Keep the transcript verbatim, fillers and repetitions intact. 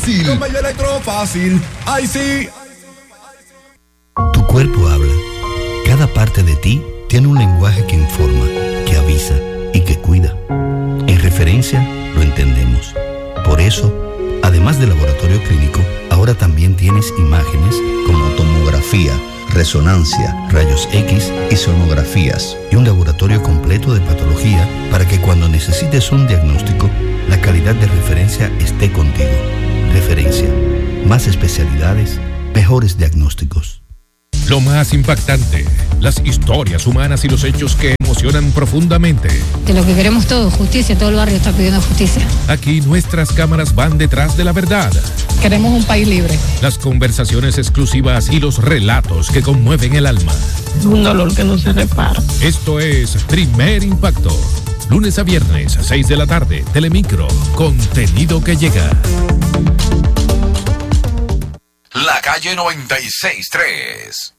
fácil. Con Bello Electrofácil. ¡Ay, sí! Tu cuerpo habla. Cada parte de ti tiene un lenguaje que informa, que avisa y que cuida. En Referencia lo entendemos. Por eso, además del laboratorio clínico, ahora también tienes imágenes como tomografía, resonancia, rayos X y sonografías, y un laboratorio completo de patología para que cuando necesites un diagnóstico, la calidad de Referencia esté contigo. Referencia. Más especialidades, mejores diagnósticos. Lo más impactante, las historias humanas y los hechos que emocionan profundamente. De lo que queremos todos, justicia, todo el barrio está pidiendo justicia. Aquí nuestras cámaras van detrás de la verdad. Queremos un país libre. Las conversaciones exclusivas y los relatos que conmueven el alma. Un dolor que no se repara. Esto es Primer Impacto. Lunes a viernes, a seis de la tarde, Telemicro, contenido que llega. La calle noventa y seis punto tres.